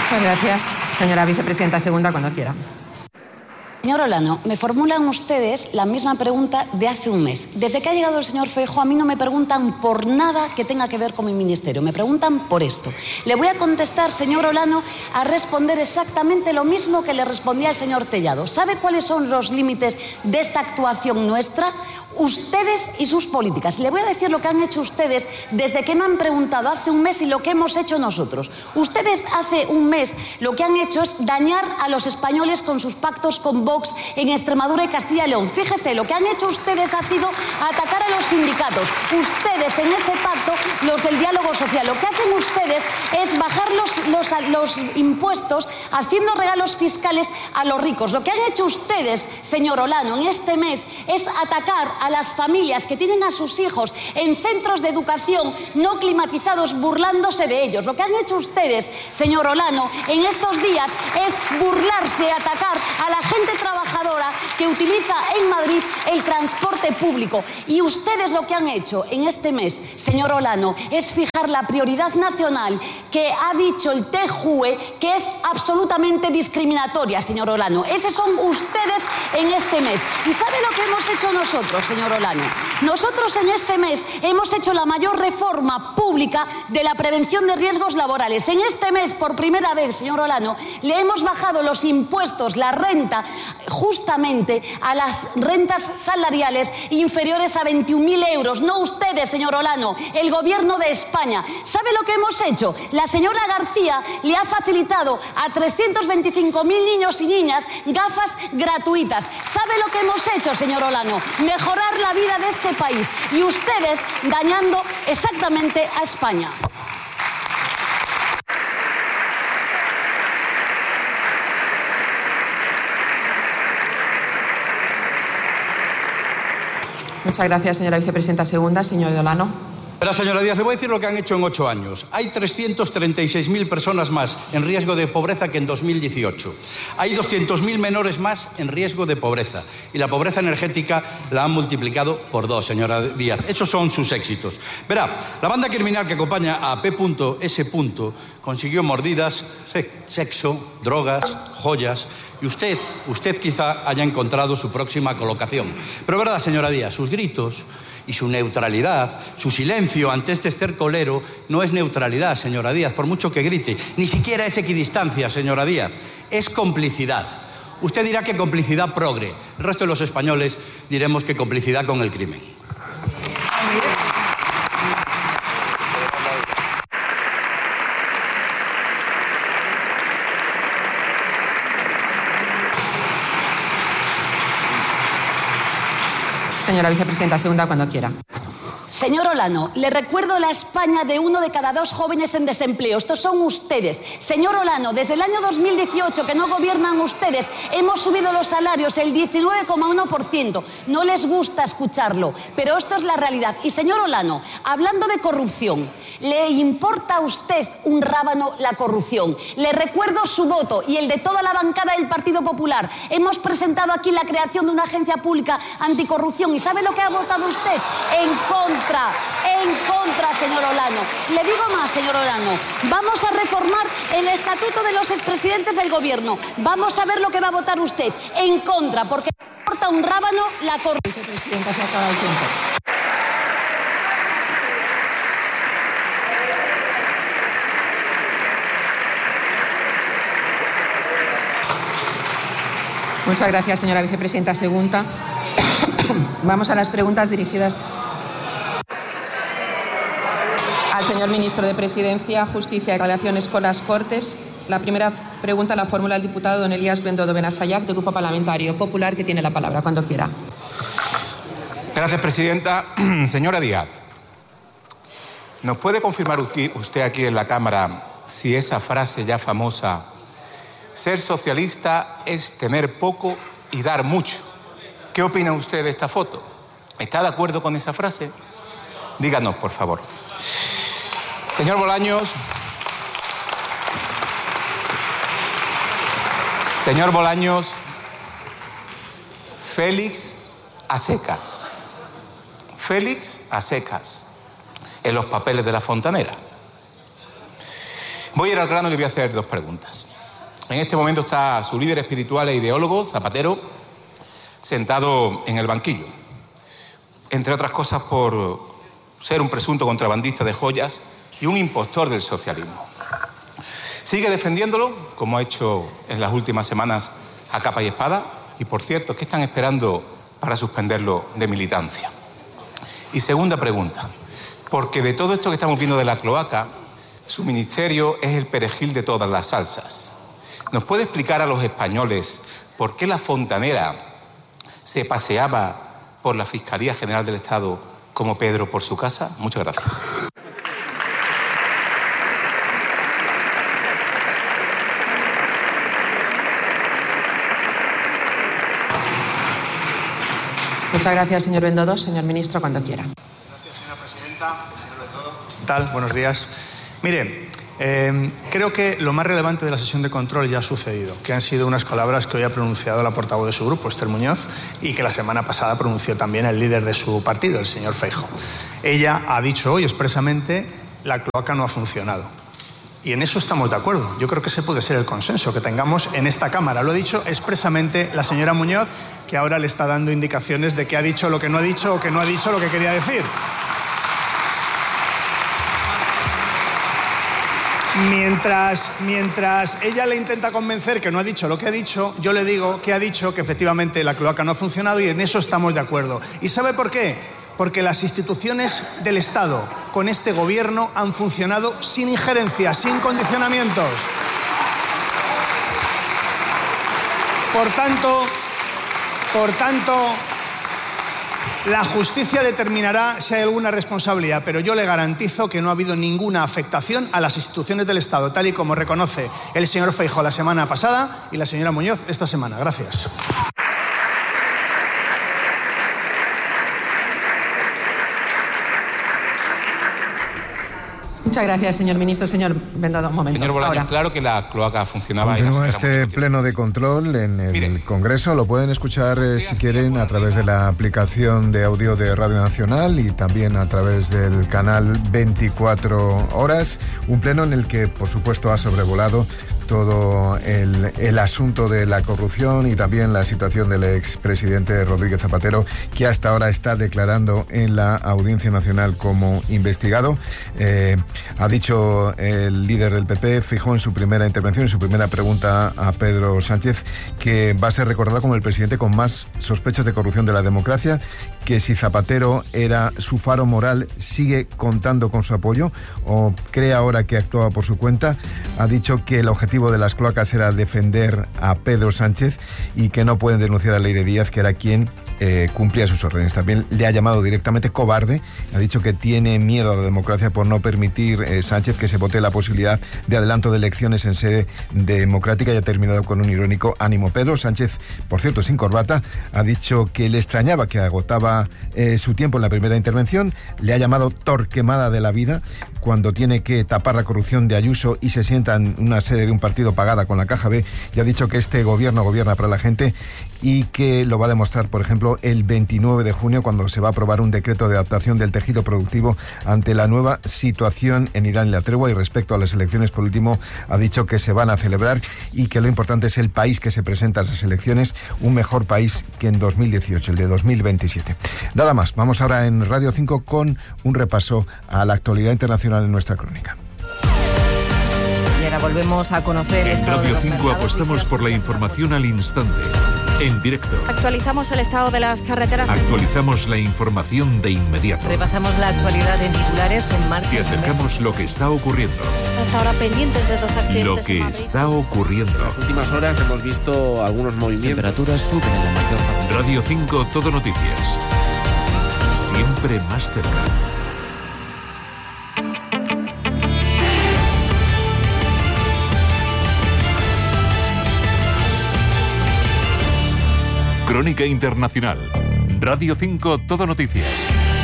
Muchas gracias, señora vicepresidenta segunda, cuando quiera. Señor Olano, me formulan ustedes la misma pregunta de hace un mes. Desde que ha llegado el señor Feijóo, a mí no me preguntan por nada que tenga que ver con mi ministerio. Me preguntan por esto. Le voy a contestar, señor Olano, a responder exactamente lo mismo que le respondía al señor Tellado. ¿Sabe cuáles son los límites de esta actuación nuestra? Ustedes y sus políticas. Le voy a decir lo que han hecho ustedes desde que me han preguntado hace un mes y lo que hemos hecho nosotros. Ustedes hace un mes lo que han hecho es dañar a los españoles con sus pactos con Vox en Extremadura y Castilla y León. Fíjese, lo que han hecho ustedes ha sido atacar a los sindicatos. Ustedes en ese pacto, los del diálogo social, lo que hacen ustedes es bajar los impuestos haciendo regalos fiscales a los ricos. Lo que han hecho ustedes, señor Olano, en este mes es atacar a las familias que tienen a sus hijos en centros de educación no climatizados, burlándose de ellos. Lo que han hecho ustedes, señor Olano, en estos días es burlarse, atacar a la gente trabajadora que utiliza en Madrid el transporte público. Y ustedes lo que han hecho en este mes, señor Olano, es fijar la prioridad nacional que ha dicho el TJUE que es absolutamente discriminatoria, señor Olano. Esos son ustedes en este mes. ¿Y sabe lo que hemos hecho nosotros, señor Olano? Nosotros en este mes hemos hecho la mayor reforma pública de la prevención de riesgos laborales. En este mes, por primera vez, señor Olano, le hemos bajado los impuestos, la renta, justamente a las rentas salariales inferiores a 21.000 euros. No ustedes, señor Olano, el Gobierno de España. ¿Sabe lo que hemos hecho? La señora García le ha facilitado a 325.000 niños y niñas gafas gratuitas. ¿Sabe lo que hemos hecho, señor Olano? Mejorar la vida de este país. Y ustedes dañando exactamente a España. Muchas gracias, señora vicepresidenta segunda. Señor Olano. Pero, señora Díaz, le voy a decir lo que han hecho en 8 años. Hay 336.000 personas más en riesgo de pobreza que en 2018. Hay 200.000 menores más en riesgo de pobreza. Y la pobreza energética la han multiplicado por 2, señora Díaz. Esos son sus éxitos. Verá, la banda criminal que acompaña a P.S. consiguió mordidas, sexo, drogas, joyas. Y usted quizá haya encontrado su próxima colocación. Pero verdad, señora Díaz, sus gritos y su neutralidad, su silencio ante este estercolero no es neutralidad, señora Díaz, por mucho que grite. Ni siquiera es equidistancia, señora Díaz. Es complicidad. Usted dirá que complicidad progre. El resto de los españoles diremos que complicidad con el crimen. Señora vicepresidenta segunda, cuando quiera. Señor Olano, le recuerdo la España de 1 de cada 2 jóvenes en desempleo. Estos son ustedes. Señor Olano, desde el año 2018 que no gobiernan ustedes, hemos subido los salarios el 19,1%. No les gusta escucharlo, pero esto es la realidad. Y señor Olano, hablando de corrupción, ¿le importa a usted un rábano la corrupción? Le recuerdo su voto y el de toda la bancada del Partido Popular. Hemos presentado aquí la creación de una agencia pública anticorrupción. ¿Y sabe lo que ha votado usted? En contra, señor Olano. Le digo más, señor Olano. Vamos a reformar el estatuto de los expresidentes del Gobierno. Vamos a ver lo que va a votar usted. En contra, porque le importa un rábano la corrupción. Vicepresidenta, se acaba el tiempo. Muchas gracias, señora vicepresidenta segunda. Vamos a las preguntas dirigidas al señor ministro de Presidencia, Justicia y Relaciones con las Cortes. La primera pregunta la formula el diputado don Elías Bendodo Benasayac, del Grupo Parlamentario Popular, que tiene la palabra cuando quiera. Gracias, presidenta. Señora Díaz, ¿nos puede confirmar usted aquí en la Cámara si esa frase ya famosa, ser socialista es tener poco y dar mucho? ¿Qué opina usted de esta foto? ¿Está de acuerdo con esa frase? Díganos, por favor. Señor Bolaños. Señor Bolaños, Félix a secas. Félix a secas en los papeles de la Fontanera. Voy a ir al grano y le voy a hacer dos preguntas. En este momento está su líder espiritual e ideólogo, Zapatero, sentado en el banquillo. Entre otras cosas por ser un presunto contrabandista de joyas y un impostor del socialismo. Sigue defendiéndolo, como ha hecho en las últimas semanas a capa y espada. Y, por cierto, ¿qué están esperando para suspenderlo de militancia? Y segunda pregunta, porque de todo esto que estamos viendo de la cloaca, su ministerio es el perejil de todas las salsas. ¿Nos puede explicar a los españoles por qué la fontanera se paseaba por la Fiscalía General del Estado como Pedro por su casa? Muchas gracias. Muchas gracias, señor Bendodo. Señor ministro, cuando quiera. Gracias, señora presidenta. Señor Bendodo. ¿Qué tal? Buenos días. Mire, creo que lo más relevante de la sesión de control ya ha sucedido, que han sido unas palabras que hoy ha pronunciado la portavoz de su grupo, Esther Muñoz, y que la semana pasada pronunció también el líder de su partido, el señor Feijóo. Ella ha dicho hoy expresamente: la cloaca no ha funcionado. Y en eso estamos de acuerdo. Yo creo que ese puede ser el consenso que tengamos en esta Cámara. Lo ha dicho expresamente la señora Muñoz, que ahora le está dando indicaciones de que ha dicho lo que no ha dicho o que no ha dicho lo que quería decir. Mientras ella le intenta convencer que no ha dicho lo que ha dicho, yo le digo que ha dicho que efectivamente la cloaca no ha funcionado, y en eso estamos de acuerdo. ¿Y sabe por qué? Porque las instituciones del Estado con este gobierno han funcionado sin injerencia, sin condicionamientos. Por tanto, la justicia determinará si hay alguna responsabilidad, pero yo le garantizo que no ha habido ninguna afectación a las instituciones del Estado, tal y como reconoce el señor Feijóo la semana pasada y la señora Muñoz esta semana. Gracias. Muchas gracias, señor ministro. Señor Bendodo, un momento. Señor Bolaños, ahora. claro que la cloaca funcionaba. Continúa este pleno de control en el Congreso. Lo pueden escuchar, si quieren, a través de la aplicación de audio de Radio Nacional y también a través del canal 24 horas. Un pleno en el que, por supuesto, ha sobrevolado todo el asunto de la corrupción y también la situación del expresidente Rodríguez Zapatero, que hasta ahora está declarando en la Audiencia Nacional como investigado. Ha dicho el líder del PP, Feijóo, en su primera intervención, en su primera pregunta a Pedro Sánchez, que va a ser recordado como el presidente con más sospechas de corrupción de la democracia, que si Zapatero era su faro moral, sigue contando con su apoyo o cree ahora que actuaba por su cuenta. Ha dicho que el objetivo de las cloacas era defender a Pedro Sánchez y que no pueden denunciar a Leire Díaz, que era quien cumplía sus órdenes. También le ha llamado directamente cobarde. Ha dicho que tiene miedo a la democracia por no permitir Sánchez que se vote la posibilidad de adelanto de elecciones en sede democrática, y ha terminado con un irónico ánimo. Pedro Sánchez, por cierto, sin corbata, ha dicho que le extrañaba que agotaba su tiempo en la primera intervención. Le ha llamado Torquemada de la vida cuando tiene que tapar la corrupción de Ayuso y se sienta en una sede de un partido pagada con la Caja B, y ha dicho que este gobierno gobierna para la gente y que lo va a demostrar, por ejemplo, el 29 de junio, cuando se va a aprobar un decreto de adaptación del tejido productivo ante la nueva situación en Irán y la tregua. Y respecto a las elecciones, por último, ha dicho que se van a celebrar y que lo importante es el país que se presenta a esas elecciones, un mejor país que en 2018, el de 2027. Nada más, vamos ahora en Radio 5 con un repaso a la actualidad internacional en nuestra crónica. Y ahora volvemos a conocer... En Radio 5 apostamos por la información al instante, en directo. Actualizamos el estado de las carreteras. Actualizamos la información de inmediato. Repasamos la actualidad en titulares en marcha. Y acercamos lo que está ocurriendo. Hasta ahora pendientes de 2 accidentes. Lo que está ocurriendo. En las últimas horas hemos visto algunos movimientos. Temperaturas suben en la mayor parte. Radio 5 Todo Noticias. Siempre más cerca. Crónica Internacional. Radio 5 Todo Noticias.